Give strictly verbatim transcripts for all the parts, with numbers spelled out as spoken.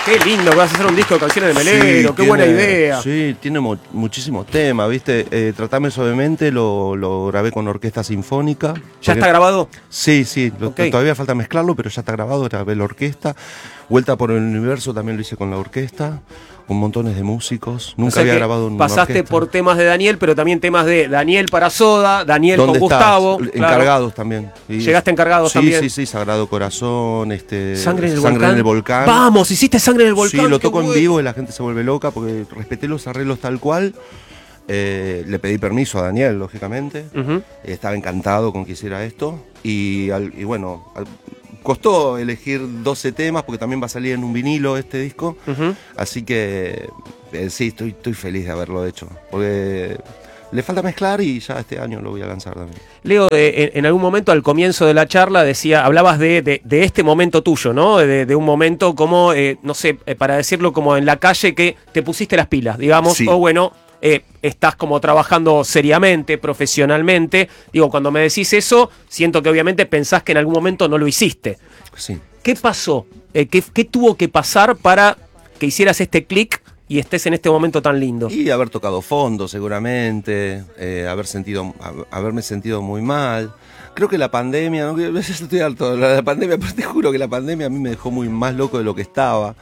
Qué lindo, vas a hacer un disco de canciones de Melero, Sí, qué buena tiene- idea. Sí, tiene mu- muchísimos temas, ¿viste? Eh, Tratame Suavemente lo, lo grabé con orquesta sinfónica. ¿Ya porque- está grabado? Sí, sí, lo- Ok. todavía falta mezclarlo, pero ya está grabado, grabé la orquesta. Vuelta por el Universo también lo hice con la orquesta, con montones de músicos. Nunca O sea había que grabado en una pasaste orquesta. por temas de Daniel, pero también temas de Daniel para Soda, Daniel con ¿Dónde estás? Gustavo. claro. Encargados también. Y- Llegaste encargados sí, también. Sí, sí, Sagrado Corazón, este, Sangre en el Sangre volcán. en el Volcán. Vamos, hiciste Sangre en el volcán. Sí, lo qué toco en bueno. vivo y la gente se vuelve loca porque respeté los arreglos tal cual. Eh, le pedí permiso a Daniel, lógicamente. Ujú. Estaba encantado con que hiciera esto. Y, al- y bueno, al- costó elegir doce temas porque también va a salir en un vinilo este disco. Ujú. Así que eh, sí, estoy, estoy feliz de haberlo hecho. Porque le falta mezclar y ya este año lo voy a lanzar también. Leo, eh, en, en algún momento al comienzo de la charla decía, hablabas de, de, de este momento tuyo, ¿no? De, de un momento como, eh, no sé, eh, para decirlo como en la calle que te pusiste las pilas, digamos, Sí. o bueno, eh, estás como trabajando seriamente, profesionalmente. Digo, cuando me decís eso, siento que obviamente pensás que en algún momento no lo hiciste. Sí. ¿Qué pasó? Eh, ¿qué, ¿Qué tuvo que pasar para que hicieras este clic y estés en este momento tan lindo? Y haber tocado fondo seguramente, eh, haber sentido, hab- haberme sentido muy mal. Creo que la pandemia, ¿no? Que a veces estoy harto de la, la pandemia, pero te juro que la pandemia a mí me dejó muy más loco de lo que estaba.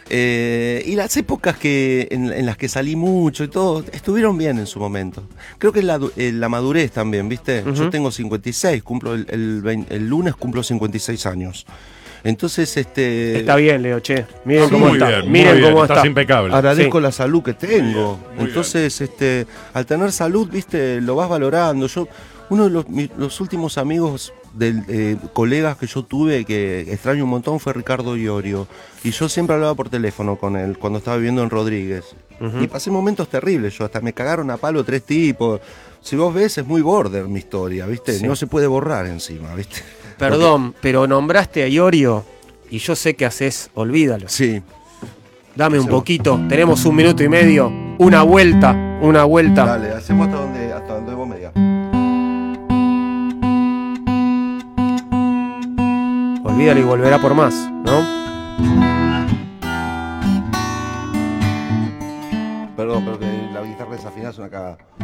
Eh, y las épocas que en, en las que salí mucho y todo, estuvieron bien en su momento. Creo que la, du- eh, la madurez también, ¿viste? Ujú. Yo tengo cincuenta y seis, cumplo el, el, vein- el lunes cumplo cincuenta y seis años. Entonces, este... Está bien, Leo, che. Miren Sí, cómo muy está. bien, muy Miren bien, cómo estás está. impecable. Agradezco Sí. la salud que tengo. Muy bien. Entonces, este, al tener salud, viste, lo vas valorando. Yo, uno de los, mi- los últimos amigos, del, eh, colegas que yo tuve, que extraño un montón, fue Ricardo Iorio. Y yo siempre hablaba por teléfono con él cuando estaba viviendo en Rodríguez. Ujú. Y pasé momentos terribles. Yo hasta me cagaron a palo tres tipos. Si vos ves, es muy border mi historia, ¿viste? Sí. No se puede borrar encima, ¿viste? Perdón, pero nombraste a Iorio y yo sé que haces, olvídalo. Sí. Dame un Hacemos. poquito, tenemos un minuto y medio, una vuelta, una vuelta. Dale, hacemos hasta donde, hasta donde vos me digas. Olvídalo y volverá por más, ¿no? Perdón, pero que la guitarra desafinada es una cagada.